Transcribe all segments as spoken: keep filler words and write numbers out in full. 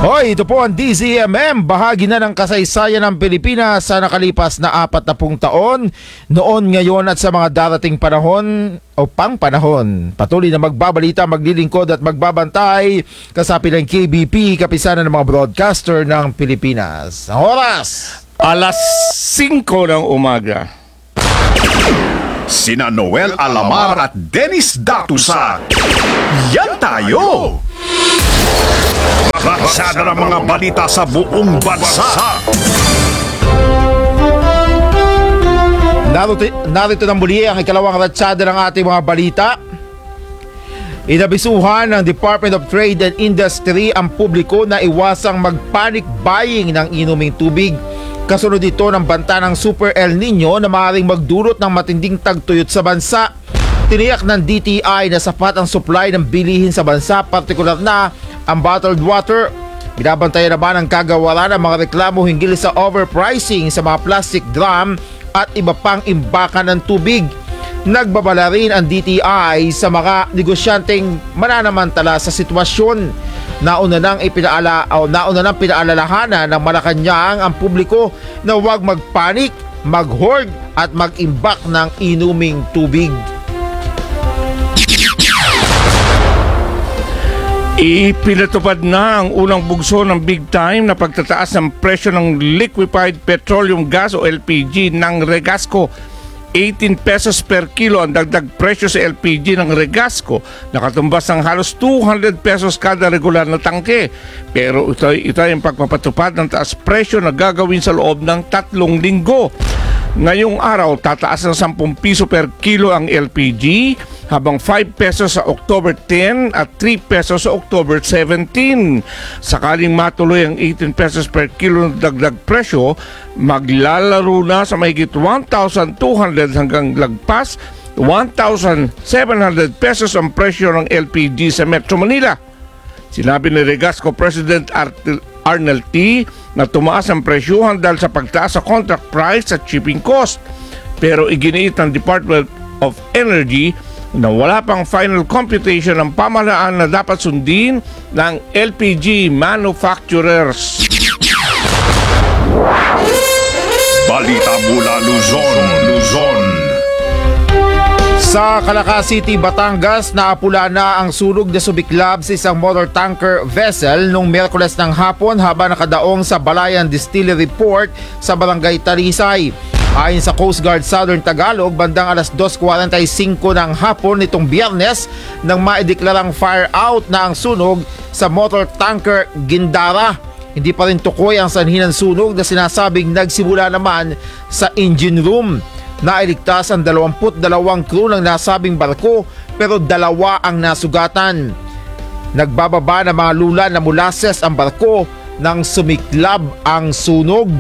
Hoy, ito po ang D Z M M, bahagi na ng kasaysayan ng Pilipinas sa nakalipas na apat na pung taon, noon, ngayon at sa mga darating panahon o pang panahon. Patuloy na magbabalita, maglilingkod at magbabantay kasapi ng K B P, kapisanan ng mga broadcaster ng Pilipinas. Ang oras, alas singko ng umaga. Sina Noel Alamar at Dennis Datusa. Yan tayo! Ratsada ng mga balita sa buong bansa. Narito, narito na muli ang ikalawang ratsada ng ating mga balita. Inabisuhan ng Department of Trade and Industry ang publiko na iwasang mag-panic buying ng inuming tubig. Kasunod ito ng banta ng Super El Nino na maaaring magdulot ng matinding tagtuyot sa bansa. Tiniyak ng D T I na sapat ang supply ng bilihin sa bansa, partikular na ang bottled water. Binabantayan naman ang kagawaran ng mga reklamo hinggil sa overpricing sa mga plastic drum at iba pang imbakan ng tubig. Nagbabala rin ang D T I sa mga negosyanteng mananamantala sa sitwasyon. Nauna nang ipinaala o nauna nang pinaalalahanan ng Malacanang ang publiko na huwag magpanik, mag-hoard at mag-imbak ng inuming tubig. Ipinatupad na ang unang bugso ng big time na pagtataas ng presyo ng liquefied petroleum gas o L P G ng Regasco. eighteen pesos per kilo ang dagdag presyo sa L P G ng Regasco, nakatumbas ng halos two hundred pesos kada regular na tangke. Pero ito, ito ay ang pagpapatupad ng taas presyo na gagawin sa loob ng tatlong linggo. Ngayong araw, tataas ng ten piso per kilo ang L P G, habang five pesos sa October ten at three pesos sa October seventeen. Sakaling matuloy ang eighteen pesos per kilo na dagdag presyo, maglalaro na sa mahigit one thousand two hundred hanggang lagpas one thousand seven hundred pesos ang presyo ng L P G sa Metro Manila. Sinabi ni Regasco President Arnel T. na tumaas ang presyuhan dahil sa pagtaas sa contract price at shipping cost. Pero iginiit ng Department of Energy na wala pang final computation ng pamahalaan na dapat sundin ng L P G manufacturers. Balita mula Luzon, Luzon. Sa Calaca City, Batangas, naapula na ang sunog na sumiklab sa isang motor tanker vessel nung Miyerkules ng hapon habang nakadaong sa Balayan Distillery Port sa Barangay Talisay. Ayon sa Coast Guard Southern Tagalog, bandang alas dos forty-five ng hapon nitong Biyernes nang maideklarang fire out na ang sunog sa motor tanker Gindara. Hindi pa rin tukoy ang sanhi ng sunog na sinasabing nagsimula naman sa engine room. Nailigtas ang dalawampu't dalawang crew ng nasabing barko pero dalawa ang nasugatan. Nagbababa ng mga lula na molasses ang barko nang sumiklab ang sunog.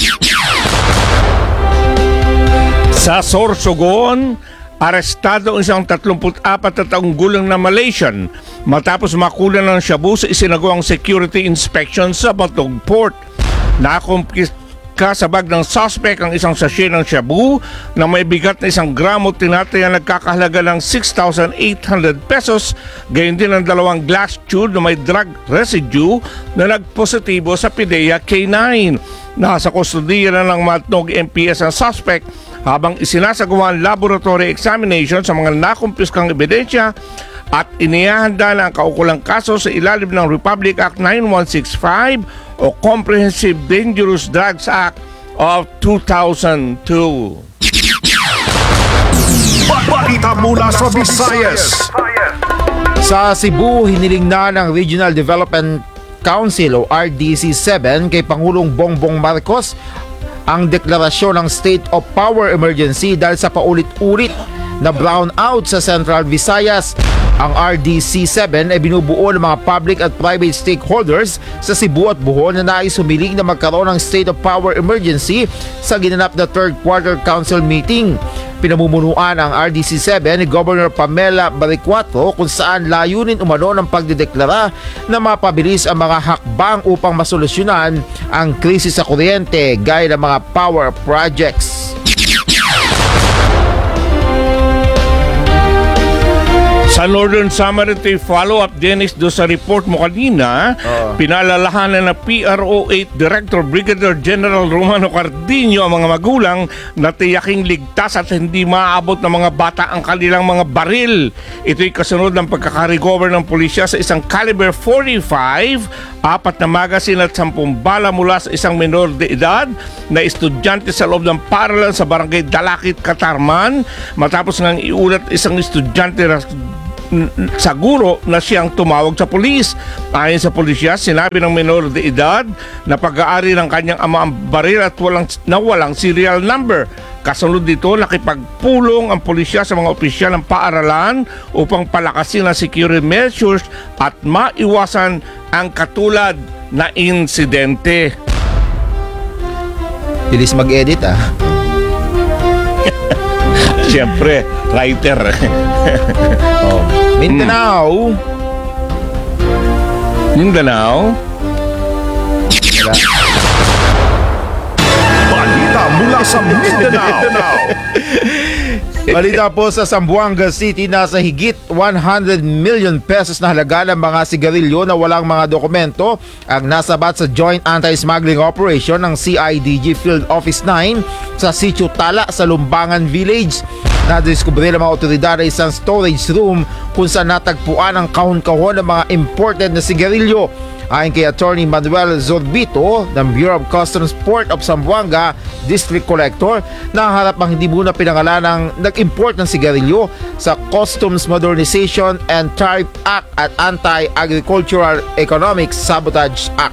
Sa Sorsogon, arestado ang isang tatlumput-apat na taong gulang na Malaysian matapos makulan ng shabu sa isinagawang security inspection sa Batog Port. Nakumpis kasabag ng suspect ang isang sachet ng shabu na may bigat na isang gramo tinataya nagkakahalaga ng six thousand eight hundred pesos, gayon din ang dalawang glass tube na may drug residue na nagpositibo sa PIDEA K nine. Nasa kustodiya na ng Matnog M P S ang suspect habang isinasagawa ang laboratory examination sa mga nakumpiskang ebidensya at inihahanda na ang kaukulang kaso sa ilalim ng Republic Act ninety-one sixty-five o Comprehensive Dangerous Drugs Act of two thousand two. Balita mula sa Visayas. Sa Cebu, hiniling na ng Regional Development Council o R D C seven kay Pangulong Bongbong Marcos ang deklarasyon ng State of Power Emergency dahil sa paulit-ulit na brownout sa Central Visayas. Ang R D C seven ay binubuo ng mga public at private stakeholders sa Cebu at Bohol na nais humiling na magkaroon ng State of Power Emergency sa ginanap na third quarter council meeting. Pinamumunuan ang R D C seven ni Governor Pamela Baricuato kung saan layunin umano ng pagdedeklara na mapabilis ang mga hakbang upang masolusyonan ang krisis sa kuryente gaya ng mga power projects. Sa Northern Samar, ito yung follow-up, Dennis, do sa report mo kanina, Oo. pinalalahanan ng P R O eight Director Brigadier General Romano Cardino ang mga magulang na tiyaking ligtas at hindi maaabot ng mga bata ang kanilang mga baril. Ito'y kasunod ng pagkakarecover ng pulisya sa isang caliber forty-five, apat na magasin at sampung bala mula sa isang menor de edad na estudyante sa loob ng paaralan sa barangay Dalakit, Katarman, matapos ngang iulat isang estudyante na sa guro na siyang tumawag sa pulis. Ayon sa pulisya, sinabi ng menor de edad na pag-aari ng kanyang ama ang baril at walang, na walang serial number. Kasunod dito, nakipagpulong ang pulisya sa mga opisyal ng paaralan upang palakasin ang security measures at maiwasan ang katulad na insidente. Bilis mag-edit ah. Siyempre, writer. Oh. Mindanao. Mindanao. Balita mula sa Mindanao. Balita po sa Zamboanga City, nasa higit one hundred million pesos na halaga ng mga sigarilyo na walang mga dokumento ang nasabat sa Joint Anti-Smuggling Operation ng C I D G Field Office nine sa Sitio Tala sa Lumbangan Village. Nadiskubre ng mga otoridad na isang storage room kung saan natagpuan ang kahon-kahon ng mga imported na sigarilyo. Ayon kay Attorney Manuel Zorbito ng Bureau of Customs Port of Zamboanga District Collector, naharap ang hindi muna pinangalan ng nag-import ng sigarilyo sa Customs Modernization and Tariff Act at Anti-Agricultural Economic Sabotage Act.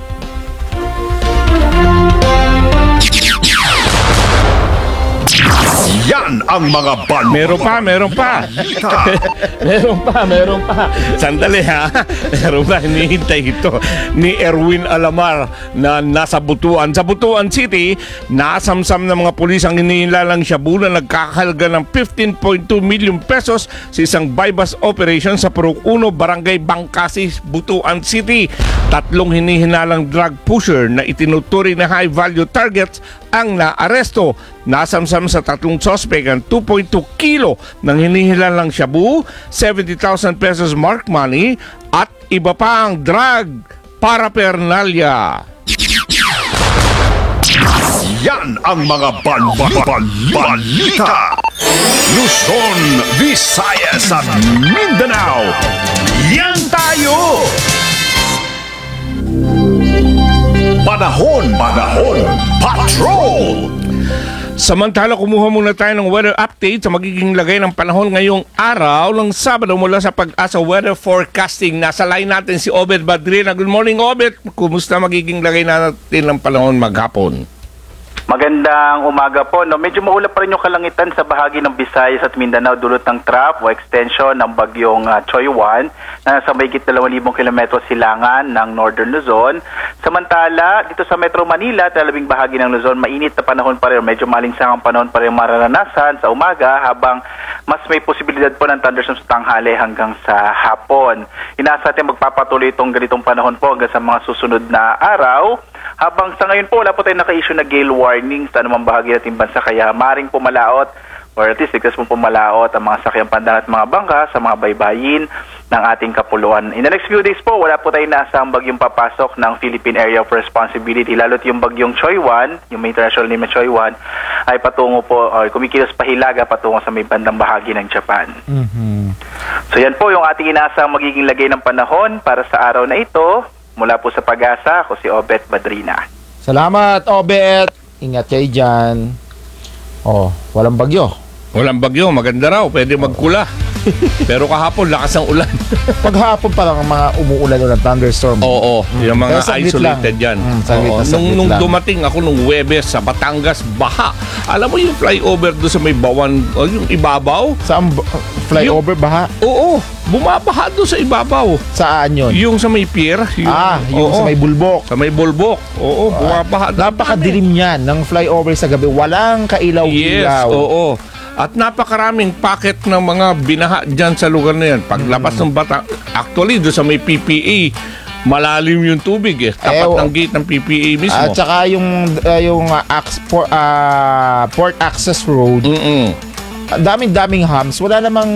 Yan ang mga balita. Meron pa, meron pa. meron pa, meron pa. Sandali ha. Meron pa, hinihintay ito ni Erwin Alamar na nasa Butuan. Sa Butuan City, nasamsam ng mga pulis ang hinihilalang shabu na nagkakahalaga ng fifteen point two million pesos sa isang bypass operation sa Purok uno, Barangay Bangkasi, Butuan City. Tatlong hinihinalang drug pusher na itinuturi na high-value targets ang naaresto. Nasamsam sa tatlong suspect ang two point two kilo ng hinihilalang shabu, seventy thousand pesos mark money at iba pa ang drug paraphernalia. Yan ang mga bal bal bal balita. Luzon, Visayas at Mindanao. Yan tayo. Panahon, panahon, patrol. Samantala, kumuha muna tayo ng weather update sa magiging lagay ng panahon ngayong araw ng Sabado mula sa Pag-asa Weather Forecasting. Nasa line natin si Obed Badrina. Good morning, Obed. Kumusta magiging lagay natin ng panahon maghapon? Magandang umaga po. No, medyo maulap pa rin yung kalangitan sa bahagi ng Visayas at Mindanao dulot ng trough o extension ng bagyong uh, Choy one na nasa mahigit dalawang libong kilometro silangan ng Northern Luzon. Samantala, dito sa Metro Manila at labing bahagi ng Luzon, mainit na panahon pa rin. Medyo malinsangang panahon pa rin mararanasan sa umaga habang mas may posibilidad po ng thunderstorms sa tanghali hanggang sa hapon. Inaasa natin magpapatuloy itong ganitong panahon po hanggang sa mga susunod na araw. Habang sa ngayon po, wala po tayong naka-issue na gale warning sa anumang bahagi natin bansa, kaya maring pumalaot or at least ligtas pong pumalaot ang mga sakyang pandan at mga bangka sa mga baybayin ng ating kapuluan. In the next few days po, wala po tayong naasang bagyong papasok ng Philippine Area of Responsibility, lalo't yung bagyong Choy one, yung may international name na Choy one, ay patungo po, or kumikilos pahilaga patungo sa may bandang bahagi ng Japan. Mm-hmm. So yan po yung ating inaasang magiging lagay ng panahon para sa araw na ito. Mula po sa Pag-asa, ako si Obet Badrina. Salamat, Obet. Ingat kayo dyan. Oh, walang bagyo. Walang bagyo, maganda raw, pwede magkula. Pero kahapon, lakas ang ulan. Paghapon pa lang ang mga umuulan o ng thunderstorm. Oo, yung mga Pero saglit isolated lang. yan. Mm, saglit Oo, na saglit nung, nung lang. dumating ako nung Huwebes sa Batangas, baha. Alam mo yung flyover doon sa may Bawan, o yung ibabaw? Saan ba- flyover baha? Oo, bumabaha doon sa ibabaw. Saan yun? Yung sa may pier. Yung, ah, yung oo, sa may bulbok. Sa may bulbok. Oo, bumabaha doon. Napakadilim yan ng flyover sa gabi. Walang Yes, kailaw-ilaw. oo. At napakaraming packet ng mga binaha dyan sa lugar na yan. Paglabas ng bata, actually doon sa may P P A, malalim yung tubig eh. Tapat Eh, ng gate ng P P A mismo. At saka yung uh, yung uh, ax- por- uh, port access road, Mm-mm. Ang daming-daming hams, wala namang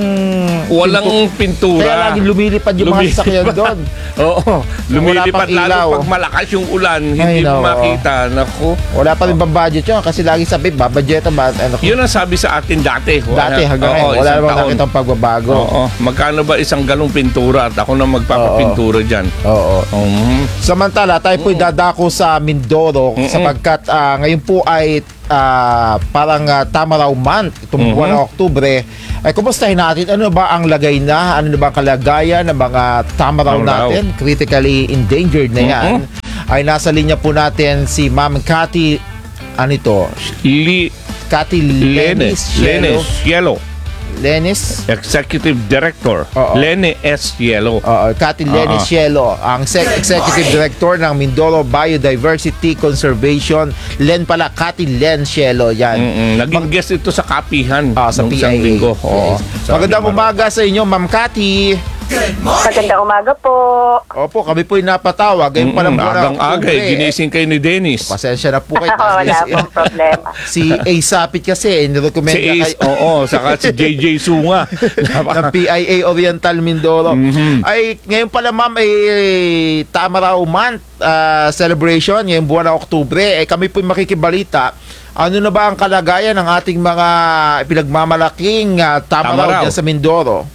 Walang pintu. Kaya pintura. laging lumilipad yung mga Lumilipad. sasakyan doon. Oo, lumilipad pang ilaw. lalo pag malakas yung ulan, hindi Ay, mo nako. makita. Naku. Wala pa rin bang budget yun kasi lagi sabi, babadgetan ba? Ano, Yun ang sabi sa atin dati. dati hanggang Oo, ngayon, wala isang namang taon. nakitang pagbabago. Oo, magkano ba isang galong pintura at ako na magpapapintura dyan. Oo. Um, Samantala, tayo po'y dadako sa Mindoro Mm-mm. sapagkat ah, ngayon po ay ah, parang uh, Tamaraw month, itong Mhm. buwan ng Oktubre. Ay, kumustahin natin, ano ba ang lagay na, ano ba ang kalagayan ng mga Tamaraw Tamaraw. natin, critically endangered na yan. Ay, nasa linya po natin si Ma'am Cathy, ano ito? Li, Cathy Lenes, Lenis Lenes, Yellow, Lenis? Executive Director, Oo. Lene S. Yellow. Oo, Cathy Lenis Oo. Cielo, ang sec- Executive Director ng Mindoro Biodiversity Conservation. Len pala, Cathy Len Cielo, yan. Mm-mm. Naging guest ito sa kapihan Ah, sa nung P I A. isang linggo. Oo. Yes. Magandang Sabi, umaga sa inyo, Ma'am Cathy. Magandang umaga po. Opo, kami po'y napatawag. Ngayon pa lang Mm-mm, buwan ng agang-aga, Oktubre. eh, ginising kayo ni Dennis. Pasensya na po kayo. Wala pong problema. Si A. Sapit kasi, nirecommend Si niya Ace, kay oo, saka si J J Sunga. ng P I A Oriental Mindoro. Mhm. Ay, ngayon pala ma'am, ay Tamaraw Month ah, celebration, ngayong buwan ng Oktubre. Eh, kami po'y makikibalita. Ano na ba ang kalagayan ng ating mga pinagmamalaking uh, Tamaraw Tamaraw. dyan sa Mindoro?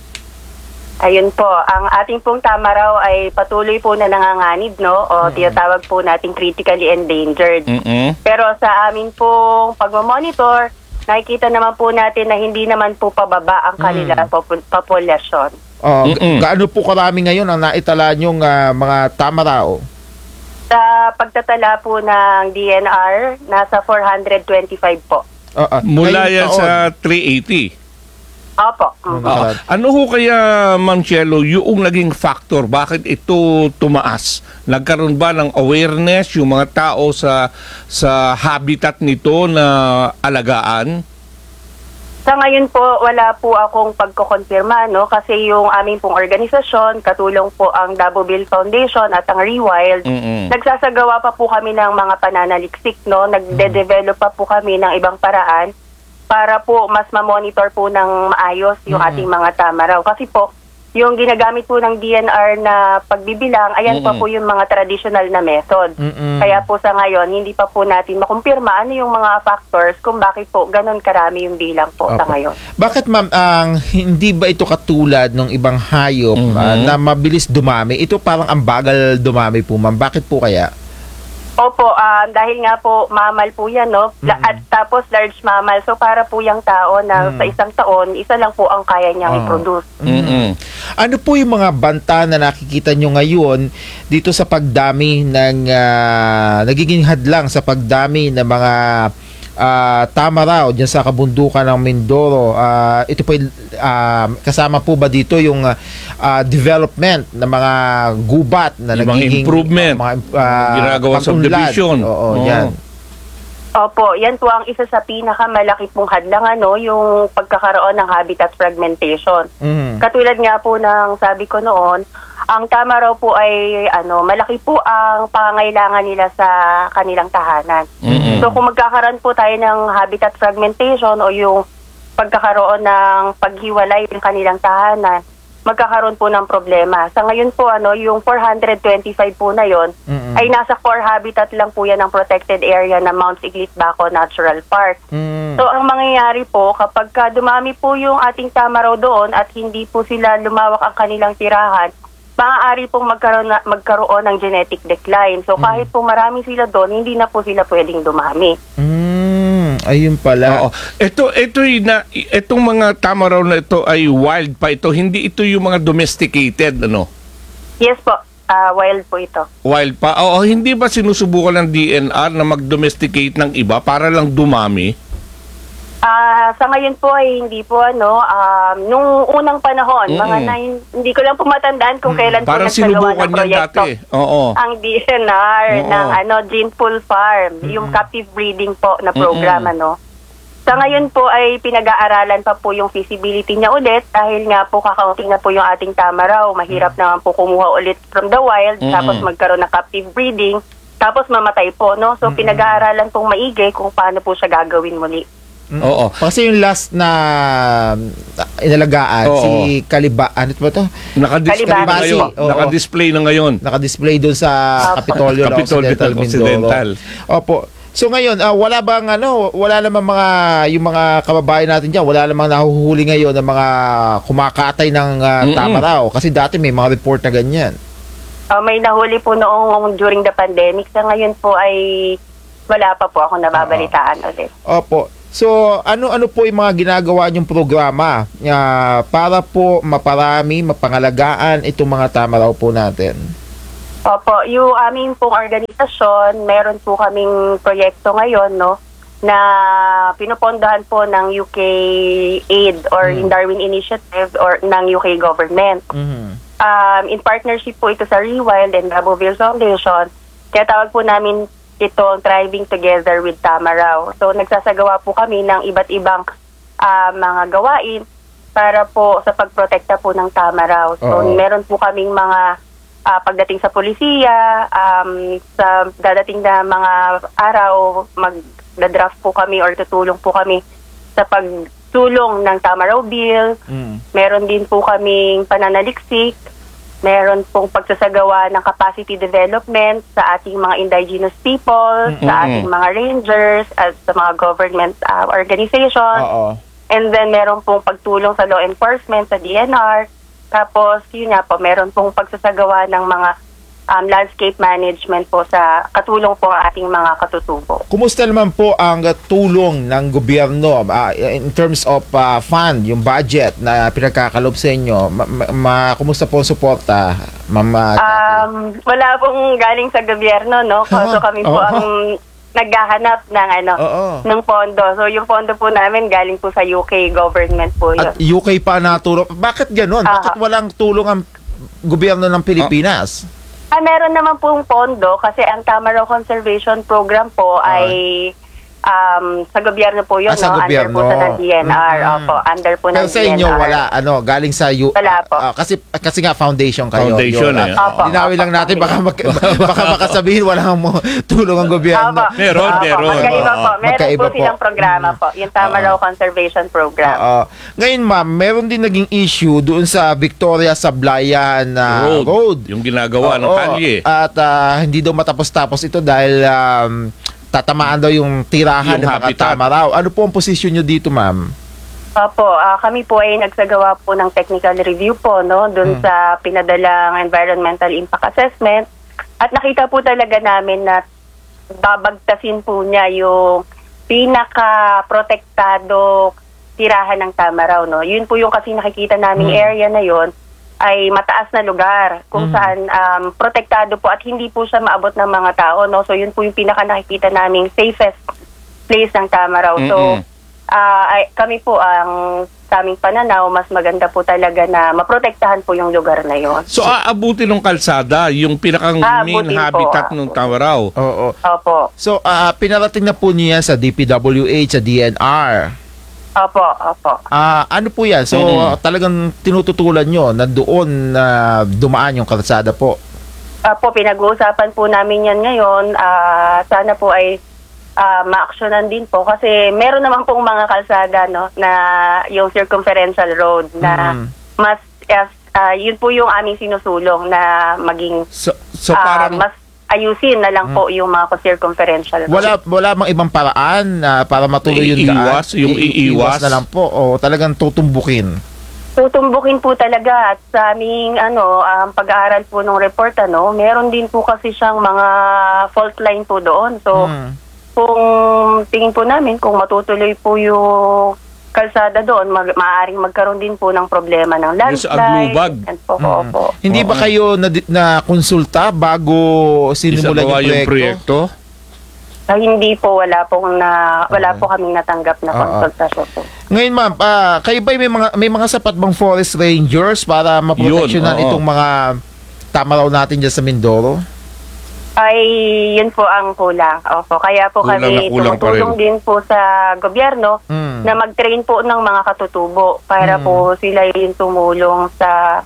Ayun po, ang ating pong Tamaraw ay patuloy po na nanganganib, no? O tinatawag po nating critically endangered. Mm-mm. Pero sa amin pong pagmamonitor, nakikita naman po natin na hindi naman po pababa ang kanilang popul- populasyon. Oh, Mm-mm. gaano po karami ngayon ang naitala nyong ah, mga Tamaraw? Sa pagtatala po ng D N R, nasa four hundred twenty-five po. Ah, ah, Mula ngayong yan taon. sa three eighty. Opo. Mhm. Ah, ano ho kaya, Ma'am Cielo, yung naging factor? Bakit ito tumaas? Nagkaroon ba ng awareness yung mga tao sa sa habitat nito na alagaan? Sa ngayon po, wala po akong pagkukonfirma, no? Kasi yung aming pong organisasyon, katulong po ang Daboville Foundation at ang Rewild, Mm-mm. nagsasagawa pa po kami ng mga pananaliksik, no? Nagde-develop pa po kami ng ibang paraan para po mas ma-monitor po ng maayos yung ating mga Tamaraw. Kasi po, yung ginagamit po ng D N R na pagbibilang, ayan pa Mm-mm. po yung mga traditional na method. Mm-mm. Kaya po sa ngayon, hindi pa po natin makumpirma ano yung mga factors kung bakit po ganun karami yung bilang po sa Opo. ngayon. Bakit ma'am, ang hindi ba ito katulad ng ibang hayop Mhm. ah, na mabilis dumami? Ito parang ang bagal dumami po ma'am. Bakit po kaya? Opo, ah, dahil nga po mammal po yan, no? La- At tapos large mammal. So para po yung tao na sa isang taon, isa lang po ang kaya niyang Ah. i-produce. Mm-mm. Ano po yung mga banta na nakikita nyo ngayon dito sa pagdami ng ah, nagiging hadlang sa pagdami ng mga ah, Tamaraw dyan sa kabundukan ng Mindoro? Ah, ito po yung, ah, kasama po ba dito yung ah, ah, development ng mga gubat na Yung mga nagiging improvement, mga, ah, ginagawang pag-unlad? subdivision. Oo, Oo. yan. Opo, yan po ang isa sa pinakamalaki pong hadlang, ano, yung pagkakaroon ng habitat fragmentation. Mhm. Katulad nga po ng sabi ko noon, ang Tamaraw po ay ano, malaki po ang pangangailangan nila sa kanilang tahanan. Mm-mm. So kung magkakaroon po tayo ng habitat fragmentation o yung pagkakaroon ng paghiwalay ng kanilang tahanan, magkakaroon po ng problema. Sa ngayon po, ano, yung four hundred twenty-five po na yon Mm-mm. ay nasa core habitat lang po yan ng protected area ng Mount Iglit-Baco Natural Park. Mm. So, ang mangyayari po, kapag ka dumami po yung ating Tamaraw doon at hindi po sila lumawak ang kanilang tirahan, maaari pong magkaroon, na, magkaroon ng genetic decline. So, kahit po marami sila doon, hindi na po sila pwedeng dumami. Mm, ayun pala. Oo. Ito ito na itong mga Tamaraw na ito ay wild pa ito, hindi ito yung mga domesticated ano. Yes po, ah, wild po ito. Wild pa. Oo, hindi ba sinusubukan ng D N R na mag-domesticate ng iba para lang dumami? Ah, sa ngayon po ay hindi po ano, um, nung unang panahon, Mm-mm. mga nine, hindi ko lang po matandaan kung kailan Parang po nagsagawa sinubukan ng yan proyekto. dati. Oo. Ang D N R Oo. ng ano, Gene Pool Farm, yung captive breeding po na program, Mm-mm. ano. Sa ngayon po ay pinag-aaralan pa po yung feasibility niya ulit dahil nga po kakaunting na po yung ating Tamaraw. Mahirap naman po kumuha ulit from the wild, Mm-mm. tapos magkaroon ng captive breeding, tapos mamatay po, no? So pinag-aaralan pong maigi kung paano po siya gagawin muli. Oo. Kasi yung last na inalagaan, Oo. si Kaliba, ano ba to? Nakadisplay na Kalibasi. ngayon. Oo. Nakadisplay na ngayon. Nakadisplay doon sa Opo. Kapitolyo ng Kapitolyo Occidental ng Mindoro. Occidental. Opo. So ngayon, ah, wala bang ano, wala namang mga yung mga kababayan natin diyan, wala namang nahuhuli ngayon ng mga kumakatay ng ah, Mm-mm. tama raw kasi dati may mga report na ganyan. Uh, may nahuli po noong during the pandemic. Sa ngayon po ay wala pa po ako nababalitaan ulit. Opo. So, ano-ano po yung mga ginagawa niyong programa ah, para po maparami, mapangalagaan itong mga tama raw po natin? Opo, yung aming pong organisasyon, meron po kaming proyekto ngayon, no, na pinupondahan po ng U K Aid or Hmm. Darwin Initiative or ng U K government. Mhm. Um, in partnership po ito sa Rewild and Raboville Foundation, kaya tawag po namin ito Thriving Together with Tamaraw. So, nagsasagawa po kami ng iba't ibang ah, mga gawain para po sa pagprotekta po ng Tamaraw. So, Oo. meron po kaming mga ah, pagdating sa polisiya, um, sa dadating na mga araw, mag-draft po kami or tutulong po kami sa pagtulong ng Tamaraw Bill. Mm. Meron din po kaming pananaliksik. Meron pong pagsasagawa ng capacity development sa ating mga indigenous people, sa Mm-mm. ating mga rangers, at sa mga government uh, organization. Oo. And then meron pong pagtulong sa law enforcement, sa D N R. Tapos, yun nga po, meron pong pagsasagawa ng mga um, landscape management po sa katulong po ang ating mga katutubo. Kumusta naman po ang uh, tulong ng gobyerno ah, in terms of ah, fund, yung budget na pinagkakalob sa inyo? Ma- ma- ma- kumusta po ang suporta, Mama? Um, wala pong galing sa gobyerno, no? So kami po Oo. ang naghahanap ng ano, Oo. ng pondo. So yung pondo po namin galing po sa U K government po yun. At U K pa naturo. Bakit gano'n? Ah. Bakit walang tulong ang gobyerno ng Pilipinas? Ah, meron naman pong pondo kasi ang Tamaraw Conservation Program po Ah. ay um, sa gobyerno po yun, Ah, sa no? gobyerno. Under po sa ng D N R. Mm. Opo, under po ng Pero sa D N R. inyo wala, ano, galing sa U Wala po. Ah, kasi kasi nga foundation kayo. Foundation, Yun, eh. ah. Opo, Linawin lang opo. natin baka mag, baka makasabihin walang mo tulong ang gobyerno. Opo. Meron, Opo, meron. Magkaiba po. Oo. Meron Magkaiba po po. silang programa po. Yung Tamaraw Conservation Program. Oo. Ngayon ma'am, meron din naging issue doon sa Victoria Sablayan na road. road. Yung ginagawa ng Oo. kalye. At ah, hindi daw matapos-tapos ito dahil um, tatamaan daw yung tirahan Yung ng mga habitat. tama raw. Ano po ang posisyon nyo dito, ma'am? Opo, ah, kami po ay nagsagawa po ng technical review po, no, doon Hmm. sa sa pinadalang environmental impact assessment. At nakita po talaga namin na babagtasin po niya yung pinaka-protektado tirahan ng Tamaraw, no. Yun po yung kasi nakikita naming Hmm. area na yon ay mataas na lugar kung Hmm. saan um, protektado po at hindi po siya maabot ng mga tao, no. So yun po yung pinaka nakikita naming safest place ng Tamaraw. So Mm-mm. ah, ay, kami po ang sa aming pananaw, mas maganda po talaga na maprotektahan po yung lugar na yon. So, aabutin ng kalsada, yung pinakang main Aabutin po, habitat ng aabutin. Tamaraw. Oo. Opo. So, ah, pinarating na po niya sa D P W H, sa D N R. Opo, opo. Ah, ano po yan? So, Mm. talagang tinututulan nyo na doon na dumaan yung kalsada po. Opo, pinag-uusapan po namin yan ngayon. Ah, sana po ay ah, ma-actionan din po kasi meron naman pong mga kalsada, no, na yung circumferential road na Mm. mas yes, ah, yun po yung aming sinusulong na maging So, so ah, parang... mas ayusin na lang po yung mga circumferential road. Wala wala mang ibang paraan na para matuloy yung daan. Iiwas, yung I- iiwas. na lang po o talagang tutumbukin. Tutumbukin po talaga at sa aming ano, um, pag-aaral po ng report, ano, meron din po kasi siyang mga fault line po doon. So, Hmm. kung tingin po namin, kung matutuloy po yung kalsada doon, mag, maaaring magkaroon din po ng problema ng Yung sa landslide. Aglubag. Yan po, Mm. opo. Hindi ba Oo. kayo na, na konsulta bago sinimulan Isagawa yung yung proyekto? proyekto? Ah, hindi po, wala pong na, wala Oo. po kaming natanggap na Oo. konsultasyon po. Ngayon ma'am, ah, kayo ba may mga may mga sapat bang forest rangers para maproteksyonan Yun, oo. itong mga tamaraw natin diyan sa Mindoro? Ay, yun po ang kulang. Opo, kaya po Kulang kami na kulang pa tumutulong rin. din po sa gobyerno Mm. na mag-train po ng mga katutubo para Mm. po sila yung tumulong sa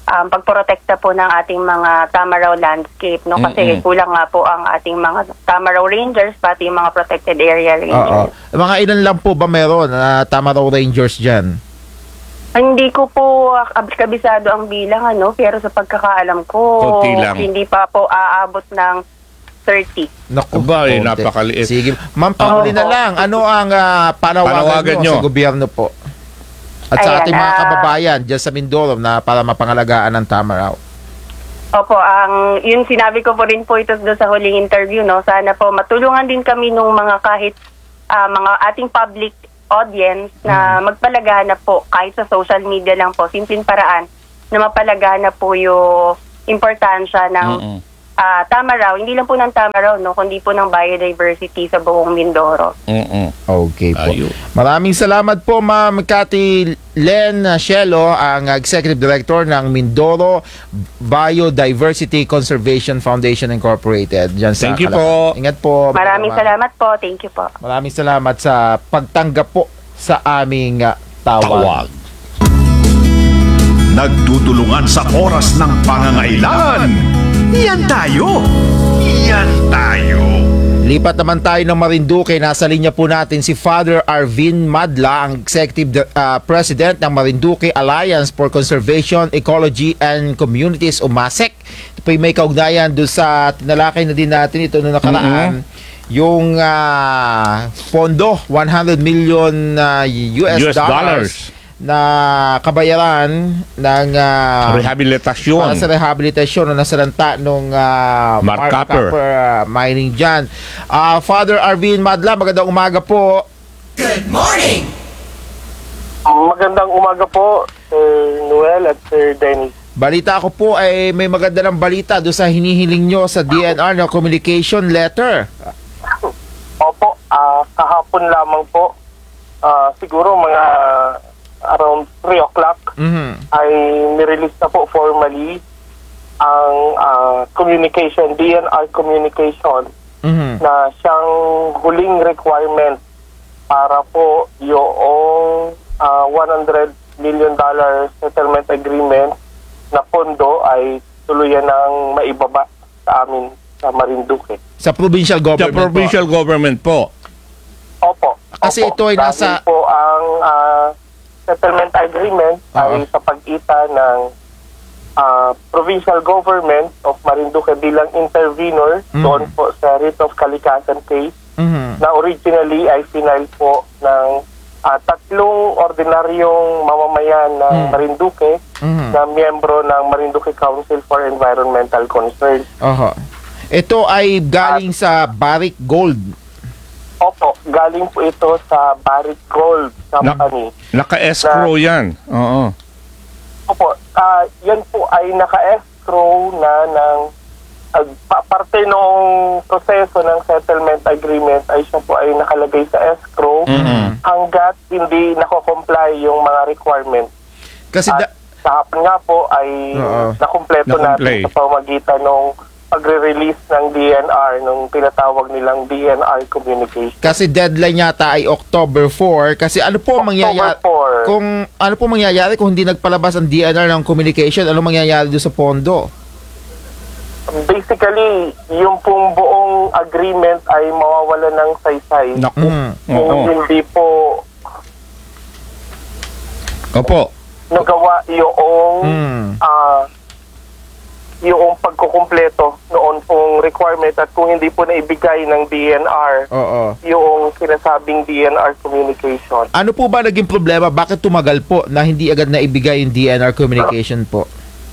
um, pagprotekta po ng ating mga Tamaraw landscape, no? Kasi Mm-mm. kulang nga po ang ating mga Tamaraw Rangers, pati yung mga protected area Oo. rangers. Mga ilan lang po ba meron na Tamaraw Rangers dyan? Hindi ko po ah, kabisado ang bilang, ano, pero sa pagkakaalam ko, Konti lang. hindi pa po aabot ng thirty. Naku, Aba, eh, konti. napakaliit. Sige. Ma'am, pahuli na Oo. lang. Ano ang ah, panawagan, Panawagan nyo nyo? sa gobyerno po? At sa Ayan, ating mga ah, kababayan dyan sa Mindoro na para mapangalagaan ng Tamaraw. Opo, ang yun sinabi ko po rin po ito doon sa huling interview, no. Sana po matulungan din kami nung mga kahit ah, mga ating public audience na magpalaganap po kahit sa social media lang po, simpleng paraan na mapalaganap po yung importansya ng Mm-mm. ah, Tamaraw, hindi lang po ng Tamaraw, no, kundi po ng biodiversity sa buong Mindoro. Mm-mm. Okay po. Ayun. Maraming salamat po, Ma'am Cathy Len Cielo, ang Executive Director ng Mindoro Biodiversity Conservation Foundation Incorporated. Dyan sa Thank you Calapa. po. Ingat po. Maraming Ma'am. salamat po. Thank you po. Maraming salamat sa pagtanggap po sa aming uh, tawag. Tawag. Nagtutulungan sa oras ng pangangailangan. Yan tayo. Yan tayo. Lipat naman tayo ng Marinduque. Nasa linya po natin si Father Arvin Madla, ang Executive uh, President ng Marinduque Alliance for Conservation, Ecology and Communities, o MASEC. Ito po yung may kaugnayan doon sa tinalakay na din natin ito noong nakaraan. Yung uh, pondo, one hundred million uh, U S, U S dollars, dollars. na kabayaran ng uh, para Rehabilitasyon. sa rehabilitasyon na nasalanta nung uh, Mark Copper. uh, mining dyan. Uh, Father Arvin Madla, magandang umaga po. Magandang umaga po, Sir Noel at Sir Dennis. Balita ko po ay may maganda ng balita doon sa hinihiling nyo sa D N R na communication letter. Opo, ah, kahapon lamang po, ah, siguro mga around three o'clock, Mhm. ay nirelease na po formally ang ah, communication, D N R communication, Mhm. na siyang huling requirement para po yung ah, one hundred million dollar settlement agreement na pondo ay tuluyan ng maibaba sa amin sa Marinduque. Sa provincial The government provincial government po. Opo. Kasi opo. ito ay nasa- Dahil po ang ah, settlement agreement ay Oo. sa pagitan ng ah, provincial government of Marinduque bilang intervenor Mhm. doon po sa writ of kalikasan case po. Mhm. na originally ay final po ng ah, tatlong ordinaryong mamamayan ng Mm. Marinduque Mhm. na miyembro ng Marinduque Council for Environmental Concerns. Oho. Ito ay galing sa Barrick Gold. Opo, galing po ito sa Barrick Gold Company. Naka-escrow yan. Oo. Opo, ah yan po ay naka-escrow na ng uh, pa- parte noong proseso ng settlement agreement ay siya po ay nakalagay sa escrow Mhm. hanggat hindi nako-comply yung mga requirements. Kasi At da- sa hapon nga po ay Oo. nakumpleto Nakumplay. natin sa pamagitan ng pagre-release ng D N R, nung tinatawag nilang D N R communication. kasi deadline yata ay October four. Kasi ano po ang mangyayari October four. kung ano po mangyayari kung hindi nagpalabas ang D N R ng communication? Ano mangyayari doon sa pondo? Basically, yung pong buong agreement ay mawawala ng saysay. Naku. Mm. Kung Oo. hindi po Opo. nagawa yung Mm. ah yung pagkukumpleto noon pong requirement at kung hindi po naibigay ng D N R Oo. yung sinasabing D N R communication. Ano po ba naging problema? Bakit tumagal po na hindi agad na ibigay yung D N R communication po?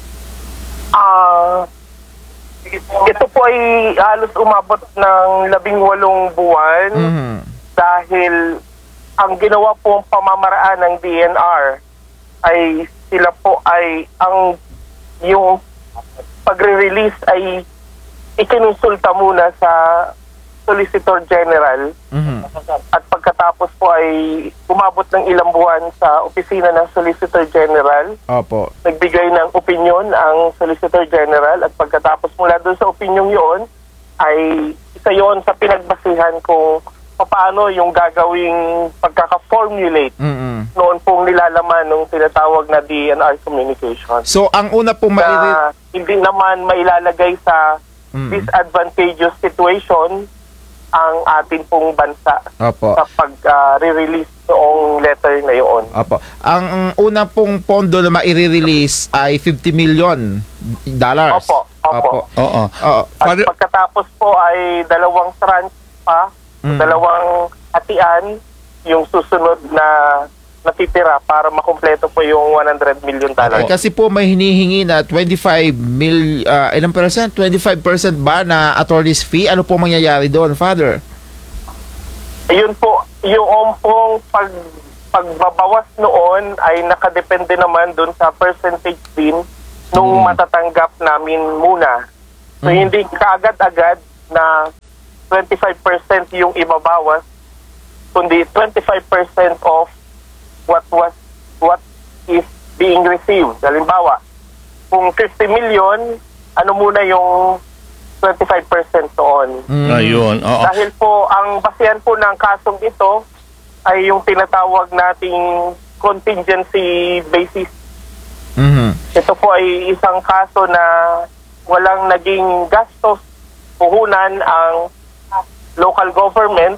Ah, ito po ay halos umabot ng labing walong buwan Mhm. dahil ang ginawa pong pamamaraan ng D N R ay sila po ay ang yung pagre-release ay ikinonsulta muna sa Solicitor General Mhm. at pagkatapos po ay umabot ng ilang buwan sa opisina ng Solicitor General. Opo. Nagbigay ng opinion ang Solicitor General at pagkatapos mula doon sa opinion yun ay isa yon sa pinagbasihan kung paano yung gagawing pagkaka-formulate Mm-mm. noon pong nilalaman ng tinatawag na D N R communication. So, ang una pong mairi... Na hindi naman mailalagay sa Mm. disadvantageous situation ang atin pong bansa Opo. sa pag-re-release noong letter na yun. Opo. Ang, ang una pong pondo na maire-release ay fifty million dollars. Opo, opo. Oo. Oo. At Father, pagkatapos po ay dalawang tranche pa, Mm. dalawang hatian, yung susunod na natitira para makumpleto po yung one hundred million dollars. Eh, kasi po may hinihingi na twenty-five mil, ah, ilang percent? twenty-five percent ba na attorney's fee? Ano po mangyayari doon, Father? Ayun po, yung pong pag, pagbabawas noon ay nakadepende naman doon sa percentage din nung matatanggap namin muna. So, Mm. hindi kaagad-agad na twenty-five percent yung ibabawas, kundi twenty-five percent of what was what is being received. Halimbawa, kung fifty million, ano muna yung twenty-five percent doon. Mm. ayun. Oo. Dahil po, ang basihan po ng kasong ito ay yung tinatawag nating contingency basis. Mhm. Ito po ay isang kaso na walang naging gastos puhunan ang local government,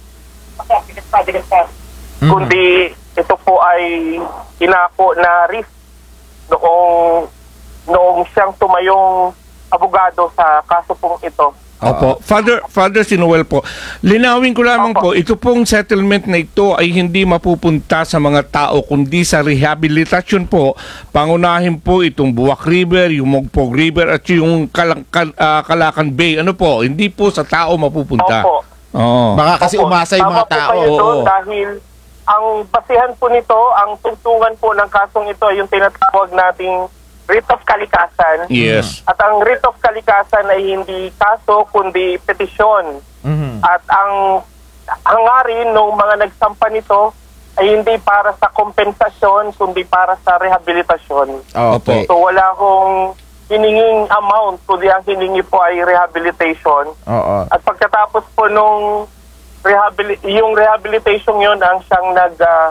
Mhm. kundi ito po ay inako na risk noong noong siyang tumayong abogado sa kaso pong ito. Opo. Father, Father Sinuel po, linawin ko lamang po, Opo. ito pong settlement na ito ay hindi mapupunta sa mga tao kundi sa rehabilitasyon po. Pangunahin po itong Buwak River, yung Mogpog River at yung Kalang, Kal- ah, Calacan Bay. Ano po, hindi po sa tao mapupunta. Opo. Oo. Baka kasi Opo, umasa yung mga tama po tao. kayo doon Oo. dahil ang basihan po nito, ang tungtungan po ng kasong ito, yung tinatawag nating writ of kalikasan. Yes. At ang writ of kalikasan ay hindi kaso, kundi petisyon. Mhm. At ang hangarin ng mga nagsampa nito ay hindi para sa kompensasyon, kundi para sa rehabilitasyon. Okay. So wala akong hininging amount, kundi ang hiningi po ay rehabilitation. Oo. At pagkatapos po nung rehabili- yung rehabilitation yun ang siyang nag uh,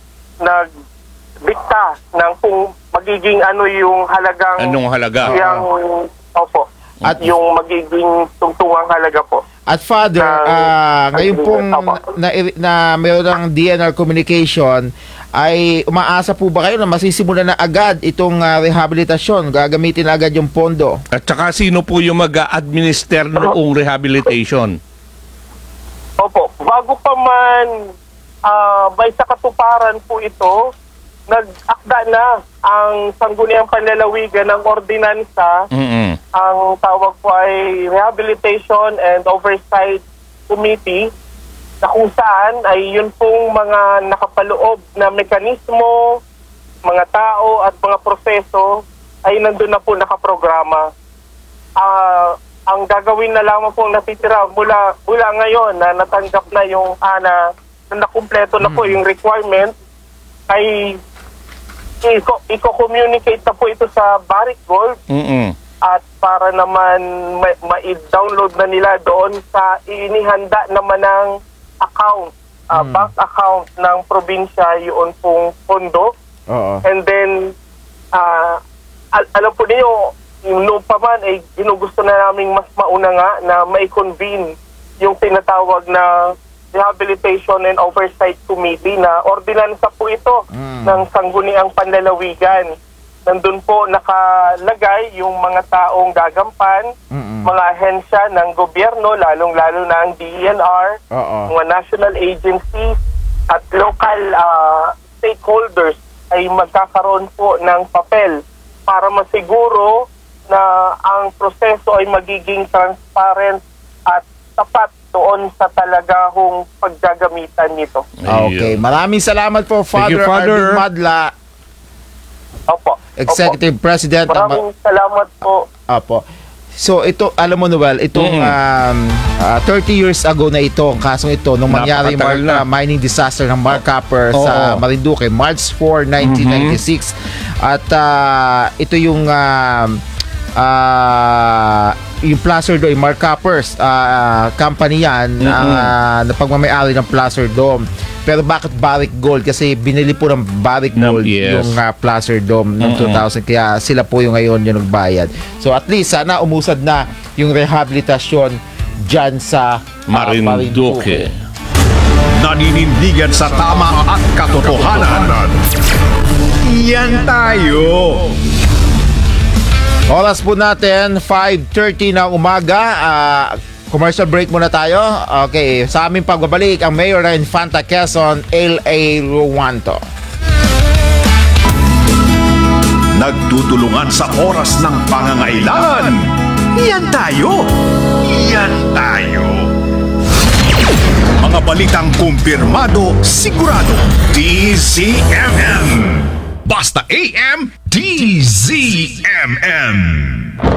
nagdikta ng kung magiging ano yung halagang Anong halaga? yung opo At- at yung magiging tungtungang halaga po. At Father, Na- ah, ngayon pong Opo. na, na mayroon ng D N R communication, ay umaasa po ba kayo na masisimula na agad itong ah, rehabilitasyon? Gagamitin agad yung pondo? At saka sino po yung mag-administer noong rehabilitation? Opo, bago pa man ah, may sa katuparan po ito, nag-akda na ang Sangguniang Panlalawigan ng ordinansa. Mm-mm. Ang tawag po ay Rehabilitation and Oversight Committee, na kung saan ay yun pong mga nakapaloob na mekanismo, mga tao at mga proseso ay nandun na po nakaprograma. Ah, ang gagawin na lamang pong natitira mula, mula ngayon na natanggap na yung ana, na nakumpleto na po yung requirement, ay iko- iko-communicate na po ito sa Barrick Gold Mm-mm. at para naman ma- ma-download na nila doon sa inihanda naman ng account, ah, bank account ng probinsya yun pong pondo. Oo. And then, ah, al- alam po niyo, yung noon pa man, ay ginugusto na namin mas mauna nga na ma-convene yung tinatawag na Rehabilitation and Oversight Committee na ordinansa po ito Mm. ng Sangguniang Panlalawigan. Nandun po nakalagay yung mga taong gagampan, Mm-mm. mga ahensya ng gobyerno, lalong-lalo na ang D E N R, Oo. mga national agencies at local ah, stakeholders ay magkakaroon po ng papel para masiguro na ang proseso ay magiging transparent at tapat doon sa talagahong paggagamitan nito. Ah, okay. Maraming salamat po, Thank you, Father Father. Arvin Madla, Opo. Executive President. Opo. ng Ma- Maraming salamat po. Apo. So ito, alam mo Noel, itong Mm. um, ah, thirty years ago na ito, ang kasong ito, nung mangyari yung Napakatagal Mark- na. ah, mining disaster ng Mark Copper Oo. sa Marinduque, March fourth, nineteen ninety-six. At ah, ito yung um, ah, yung Placer Dome, Mark Cappers ah, company yan, ang ah, na pagmamayari ng Placer Dome. Pero bakit Barrick Gold? Kasi binili po ng Barrick No, Gold yes. yung ah, Placer Dome noong two thousand, kaya sila po yung ngayon yung nagbayad. So at least sana umusad na yung rehabilitasyon dyan sa ah, Marinduque. Naninindigan sa tama at katotohanan. Yan tayo. Oras po natin, five thirty na umaga. Ah, commercial break muna tayo. Okay, sa aming pagbabalik, ang Mayor ng Infanta Quezon, L A Ruanto. Nagtutulungan sa oras ng pangangailangan. Yan tayo. Yan tayo. Mga balitang kumpirmado, sigurado. D Z M M. Basta A M, D Z M M.